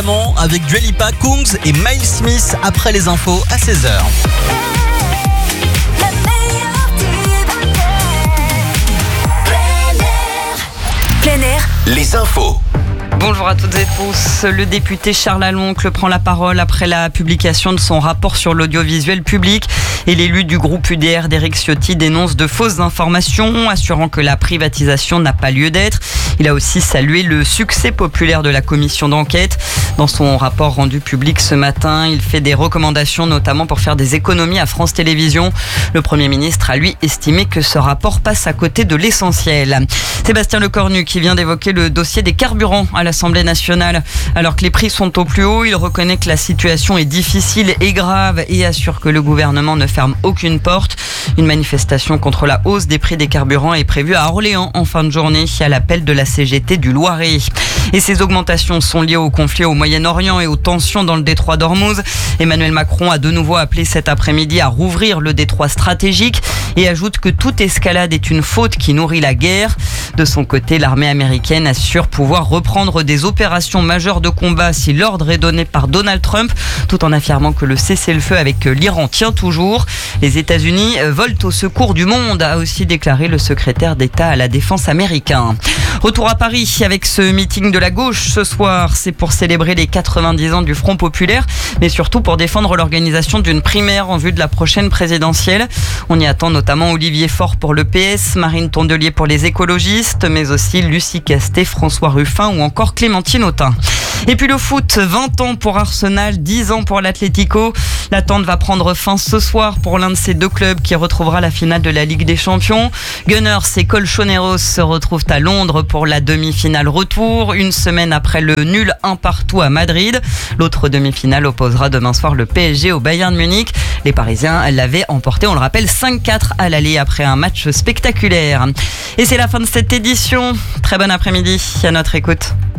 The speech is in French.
notamment avec Dua Lipa, Kungs et Miles Smith après les infos à 16h. Plein air, les infos. Bonjour à toutes et tous. Le député Charles Aloncle prend la parole après la publication de son rapport sur l'audiovisuel public et l'élu du groupe UDR d'Éric Ciotti dénonce de fausses informations, assurant que la privatisation n'a pas lieu d'être. Il a aussi salué le succès populaire de la commission d'enquête. Dans son rapport rendu public ce matin, il fait des recommandations notamment pour faire des économies à France Télévisions. Le Premier ministre a lui estimé que ce rapport passe à côté de l'essentiel. Sébastien Lecornu qui vient d'évoquer le dossier des carburants à l'Assemblée nationale. Alors que les prix sont au plus haut, il reconnaît que la situation est difficile et grave et assure que le gouvernement ne ferme aucune porte. Une manifestation contre la hausse des prix des carburants est prévue à Orléans en fin de journée à l'appel de la CGT du Loiret. Et ces augmentations sont liées au conflit au Moyen-Orient et aux tensions dans le détroit d'Ormuz. Emmanuel Macron a de nouveau appelé cet après-midi à rouvrir le détroit stratégique et ajoute que toute escalade est une faute qui nourrit la guerre. De son côté, l'armée américaine assure pouvoir reprendre des opérations majeures de combat si l'ordre est donné par Donald Trump, tout en affirmant que le cessez-le-feu avec l'Iran tient toujours. Les États-Unis volent au secours du monde, a aussi déclaré le secrétaire d'État à la Défense américain. Retour à Paris avec ce meeting de la gauche ce soir. C'est pour célébrer les 90 ans du Front populaire, mais surtout pour défendre l'organisation d'une primaire en vue de la prochaine présidentielle. On y attend notamment Olivier Faure pour le PS, Marine Tondelier pour les écologistes, mais aussi Lucie Castet, François Ruffin ou encore Clémentine Autain. Et puis le foot, 20 ans pour Arsenal, 10 ans pour l'Atlético. L'attente va prendre fin ce soir pour l'un de ces deux clubs qui retrouvera la finale de la Ligue des Champions. Gunners et Colchoneros se retrouvent à Londres pour la demi-finale retour, une semaine après le nul 1-1 à Madrid. L'autre demi-finale opposera demain soir le PSG au Bayern Munich. Les Parisiens l'avaient emporté, on le rappelle, 5-4 à l'aller après un match spectaculaire. Et c'est la fin de cette édition. Très bon après-midi à notre écoute.